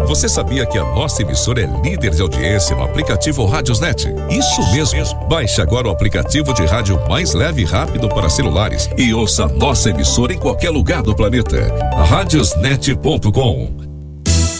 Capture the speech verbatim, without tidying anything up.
Você sabia que a nossa emissora é líder de audiência no aplicativo Radiosnet? Isso mesmo. Baixe agora o aplicativo de rádio mais leve e rápido para celulares e ouça a nossa emissora em qualquer lugar do planeta. radiosnet ponto com.